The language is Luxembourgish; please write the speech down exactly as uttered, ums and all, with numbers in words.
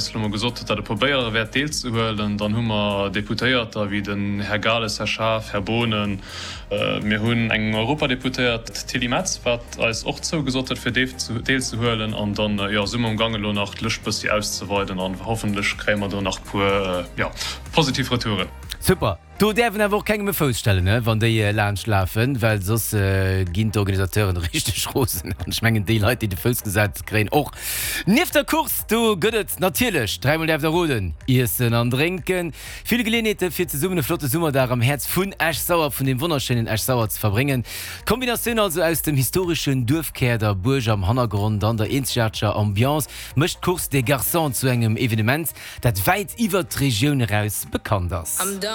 als gesot dat de probéiere wer deel zu hhöllen, dann hummer Deputéierter wie den Herr Gales, Herr Schaaf, Herr Bohnen, mir äh, hunn eng Europadeputiert Telemetz wat als och zo gesottet fir deel zu hhöllen an dann äh, ja summe umgangelo nach Lüchbus die auszuweiten an hoffentlich krämer du nach pur äh, ja, positiv Retouren. Super. Du derwen awer kegem Fostellen wann déi äh, Land schlafen, weil sos äh, ginint Organisateuren richtig großen schmengen die Leute, die de Fësgesetz kräen och. Nief der Kurs du gëtt natilech dreimal der Roden Issen an Drinken. Viele Gelegenheiten fir ze summene flotte Summer da am Herz vun Ash Sauer vun dem wunderschönen Ash Sauer zu verbringen. Kombination also aus dem historischen Dürfkehr der Burg am Hannergrund an der Inzschatscher Ambiance mëcht Kurs de Garçon zu engem Evenement, dat weit iwwer d' Regionun heraus bekannt ass.